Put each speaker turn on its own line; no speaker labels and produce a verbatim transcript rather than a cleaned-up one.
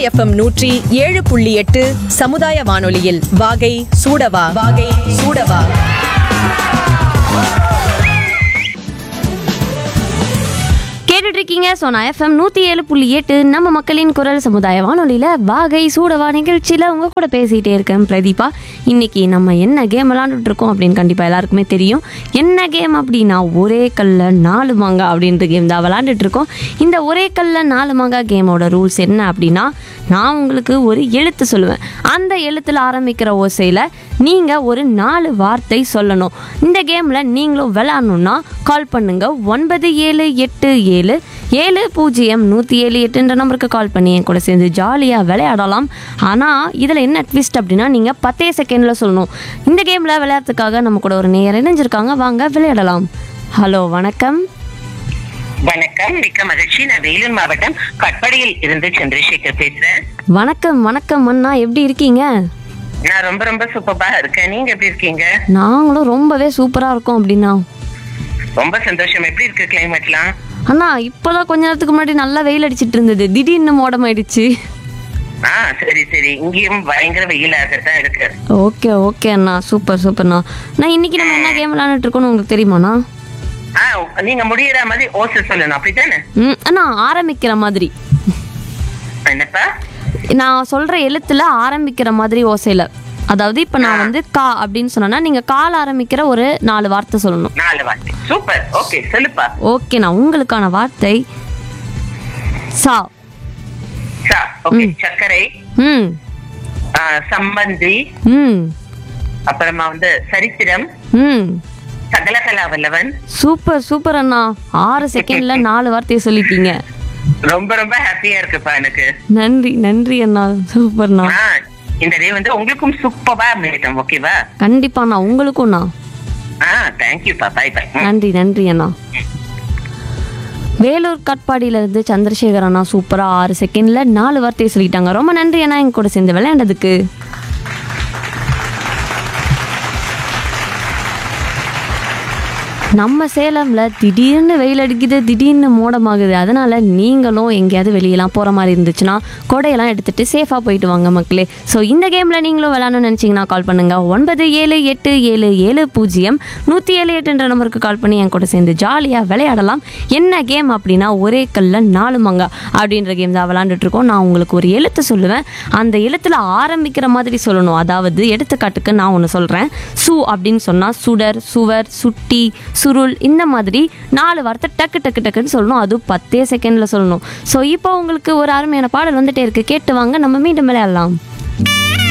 FM நூற்றி ஏழு புள்ளி எட்டு சமுதாய வானொலியில் வாகை சூடவா வாகை சூடவா.
கேட்டுட்டு இருக்கீங்க சோனா எஃப்எம் நூற்றி ஏழு புள்ளி எட்டு நம்ம மக்களின் குரல் சமுதாய வானொலியில் வாகை சூடவா நிகழ்ச்சியில் உங்கள் கூட பேசிகிட்டே இருக்கேன் பிரதீபா. இன்றைக்கி நம்ம என்ன கேம் விளாண்டுட்டு இருக்கோம் அப்படின்னு கண்டிப்பாக எல்லாருக்குமே தெரியும். என்ன கேம் அப்படின்னா ஒரே கல்ல நாலு மாங்கா அப்படின்ற கேம் தான் விளாண்டுட்டு இருக்கோம். இந்த ஒரே கல்ல நாலு மாங்கா கேமோட ரூல்ஸ் என்ன அப்படின்னா, நான் உங்களுக்கு ஒரு எழுத்து சொல்லுவேன். அந்த எழுத்தில் ஆரம்பிக்கிற ஓசையில் நீங்கள் ஒரு நாலு வார்த்தை சொல்லணும். இந்த கேமில் நீங்களும் விளாட்ணுன்னா கால் பண்ணுங்கள் ஒன்பது ஏழு எட்டு ஏழு ஏழு பூஜ்ஜியம் நூற்றி ஏழு எட்டுன்ற நம்பருக்கு கால் பண்ணி என் கூட சேர்ந்து ஜாலியாக விளையாடலாம். ஆனால் இதில் என்ன ட்விஸ்ட் அப்படின்னா, நீங்கள் பத்தே செகண்டில் சொல்லணும். இந்த கேமில் விளையாடுறதுக்காக நம்ம கூட ஒரு நேயர் இணைஞ்சிருக்காங்க, வாங்க விளையாடலாம். ஹலோ, வணக்கம்.
வணக்கம், மிக்க மகிழ்ச்சி. நான் வேலூர் மாவட்டம் கட்படியில் இருந்து சந்திரசேகர் பேசுறேன்.
வணக்கம் வணக்கம் அண்ணா, எப்படி இருக்கீங்க?
நான் ரொம்ப ரொம்ப சூப்பரா இருக்கேன். நீங்க எப்படி இருக்கீங்க?
நாங்களும் ரொம்பவே சூப்பராக இருக்கோம். அப்படின்னா
ரொம்ப சந்தோஷம். எப்படி இருக்கு கிளைமேட்லாம்?
அண்ணா இப்போதான் கொஞ்ச நேரத்துக்கு முன்னாடி நல்லா வெயில் அடிச்சிட்டு இருந்தது, திடீர்னு மோடமாயிடுச்சு.
ஆ சரி சரி, இங்கேயும் பயங்கர வெயிலாகத்தான் இருக்கு.
ஓகே ஓகே அண்ணா, சூப்பர் சூப்பர்ண்ணா. நான் இன்னைக்கு நம்ம என்ன கேம் விளையாண்டுட்டு இருக்கோம்னு உங்களுக்கு தெரியுமாண்ணா?
ஆ நீங்க முடியற மாதிரி ஓசை சொல்லணும், அப்படித்தானே?
ம் அண்ணா, ஆரம்பிக்கிற மாதிரி.
என்னப்பா?
நான் சொல்ற எழுத்துல ஆரம்பிக்கிற மாதிரி ஓசையில. அதாவது இப்ப நான் வந்து கா அப்படின்னு சொன்னா நீங்க கால் ஆரம்பிக்கிற ஒரு நாலு வார்த்தை சொல்லணும்.
நாலு வார்த்தை. சூப்பர். ஓகே சொல்லுப்பா.
ஓகேண்ணா, உங்களுக்கான வார்த்தை சா.
சா. ஓகே. சர்க்கரை.
ம்.
சம்பந்தி.
ம்.
அப்புறமா வந்து சரித்திரம்.
ம்.
சகலகலா வல்லவன்.
சூப்பர் சூப்பர் அண்ணா, ஆறு செகண்ட்ல நாலு வார்த்தையை சொல்லிட்டீங்க.
ரொம்ப ரொம்ப ஹாப்பியா இருக்குப்பா எனக்கு.
நன்றி நன்றி அண்ணா, சூப்பர்ண்ணா.
இந்த டே வந்து உங்களுக்கும் சூப்பரா அமையட்டும். ஓகேவா?
கண்டிப்பாண்ணா, உங்களுக்கும்ண்ணா.
ஆ தேங்க்யூப்பா. By by.
நன்றி நன்றி அண்ணா. வேலூர் கட்பாடியில இருந்து சந்திரசேகர் அண்ணா சூப்பரா ஆறு செகண்ட்ல நாலு வார்த்தையை சொல்லிட்டாங்க. ரொம்ப நன்றி அண்ணா, எங்க கூட சேர்ந்து விளையாண்டதுக்கு. நம்ம சேலமில் திடீர்னு வெயில் அடிக்குது, திடீர்னு மோடமாகுது. அதனால் நீங்களும் எங்கேயாவது வெளியெல்லாம் போகிற மாதிரி இருந்துச்சுன்னா கொடையெல்லாம் எடுத்துகிட்டு சேஃபாக போயிட்டு வாங்க மக்களே. ஸோ இந்த கேமில் நீங்களும் விளையாடணும்னு நினச்சிங்கன்னா கால் பண்ணுங்கள் ஒன்பது ஏழு எட்டு ஏழு ஏழு பூஜ்ஜியம் நூற்றி ஏழு எட்டுன்ற நம்பருக்கு கால் பண்ணி என் கூட சேர்ந்து ஜாலியாக விளையாடலாம். என்ன கேம் அப்படின்னா ஒரே கல்ல நாலு மாங்கா அப்படின்ற கேம் தான் விளாண்டுட்ருக்கோம். நான் உங்களுக்கு ஒரு எழுத்து சொல்லுவேன், அந்த எழுத்தில் ஆரம்பிக்கிற மாதிரி சொல்லணும். அதாவது எடுத்துக்காட்டுக்கு நான் ஒன்று சொல்கிறேன், சு அப்படின்னு சொன்னால் சுடர், சுவர், சுட்டி, சுருள், இந்த மாதிரி நாலு வார்த்தை டக்கு டக்கு டக்குன்னு சொல்லணும். அதுவும் பத்தே செகண்ட்ல சொல்லணும். ஸோ இப்போ உங்களுக்கு ஒரு அருமையான பாடல் வந்துட்டே இருக்கு, கேட்டு வாங்க, நம்ம மீண்டும் விளையாடலாம்.